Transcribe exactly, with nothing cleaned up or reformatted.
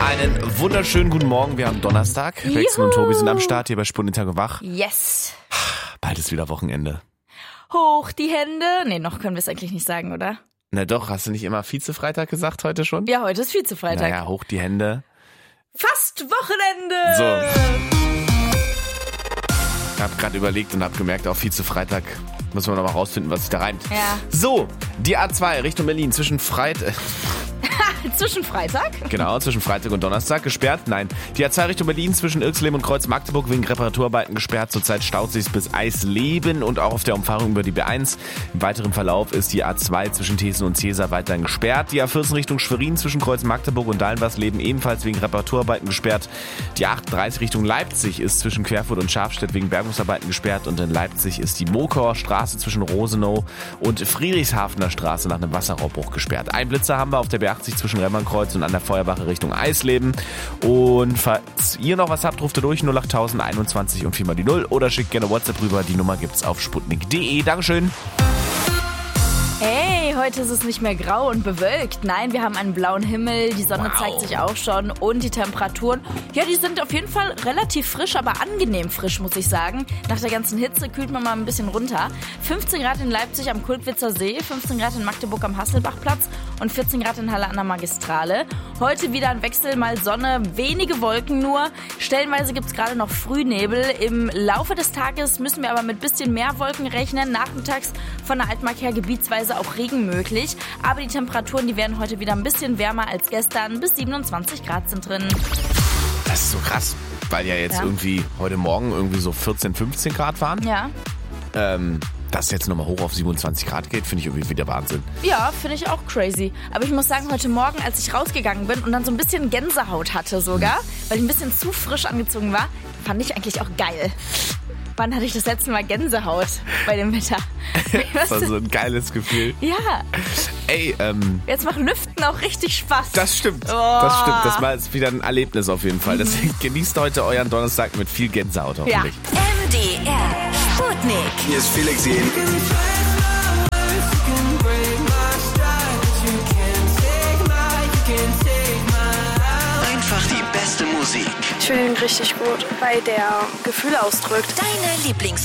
Einen wunderschönen guten Morgen. Wir haben Donnerstag. Wechsel und Tobi sind am Start hier bei Spundentag wach. Yes. Bald ist wieder Wochenende. Hoch die Hände. Nee, noch können wir es eigentlich nicht sagen, oder? Na doch, hast du nicht immer Vize-Freitag gesagt heute schon? Ja, heute ist Vize-Freitag. Naja, hoch die Hände. Fast Wochenende. So. Ich hab gerade überlegt und hab gemerkt, auf Vize-Freitag müssen wir noch mal rausfinden, was sich da reimt. Ja. So, die A zwei Richtung Berlin zwischen Freitag... Zwischen Freitag? Genau, zwischen Freitag und Donnerstag gesperrt. Nein, die A zwei Richtung Berlin zwischen Irxleben und Kreuz-Magdeburg wegen Reparaturarbeiten gesperrt. Zurzeit staut sich bis Eisleben und auch auf der Umfahrung über die B eins. Im weiteren Verlauf ist die A zwei zwischen Thesen und Cäsar weiterhin gesperrt. Die A vierzehn Richtung Schwerin zwischen Kreuz-Magdeburg und Dallenwassleben ebenfalls wegen Reparaturarbeiten gesperrt. Die achtunddreißig Richtung Leipzig ist zwischen Querfurt und Schafstedt wegen Bergungsarbeiten gesperrt. Und in Leipzig ist die Mokauer Straße zwischen Rosenow und Friedrichshafener Straße nach einem Wasserrohrbruch gesperrt. Ein Blitzer haben wir auf der B achtzig zwischen Remmernkreuz und an der Feuerwache Richtung Eisleben. Und falls ihr noch was habt, ruft ihr durch null acht null null einundzwanzig und viermal die null oder schickt gerne WhatsApp rüber. Die Nummer gibt's auf sputnik punkt de. Dankeschön. Hey, heute ist es nicht mehr grau und bewölkt. Nein, wir haben einen blauen Himmel, die Sonne Wow. zeigt sich auch schon und die Temperaturen, ja, die sind auf jeden Fall relativ frisch, aber angenehm frisch, muss ich sagen. Nach der ganzen Hitze kühlt man mal ein bisschen runter. fünfzehn Grad in Leipzig am Kultwitzer See, fünfzehn Grad in Magdeburg am Hasselbachplatz und vierzehn Grad in Halle an der Magistrale. Heute wieder ein Wechsel, mal Sonne, wenige Wolken nur. Stellenweise gibt's gerade noch Frühnebel. Im Laufe des Tages müssen wir aber mit bisschen mehr Wolken rechnen. Nachmittags von der Altmark her gebietsweise auch Regen möglich. Aber die Temperaturen, die werden heute wieder ein bisschen wärmer als gestern. Bis siebenundzwanzig Grad sind drin. Das ist so krass, weil ja jetzt Ja. irgendwie heute Morgen irgendwie so vierzehn, fünfzehn Grad waren. Ja, Ähm, dass es jetzt nochmal hoch auf siebenundzwanzig Grad geht, finde ich irgendwie wieder Wahnsinn. ja, finde ich auch crazy. Aber ich muss sagen, heute Morgen, als ich rausgegangen bin und dann so ein bisschen Gänsehaut hatte sogar, weil ich ein bisschen zu frisch angezogen war, fand ich eigentlich auch geil. Wann hatte ich das letzte Mal Gänsehaut bei dem Wetter? Das war so ein geiles Gefühl. Ja, Ey, ähm, jetzt macht Lüften auch richtig Spaß. das stimmt. Oh. Das stimmt. Das war jetzt wieder ein Erlebnis auf jeden Fall. Deswegen genießt heute euren Donnerstag mit viel Gänsehaut hoffentlich. M D R Sputnik. Hier ist Felix Jen. Einfach die beste Musik. Ich finde ihn richtig gut, weil der Gefühle ausdrückt. Deine Lieblings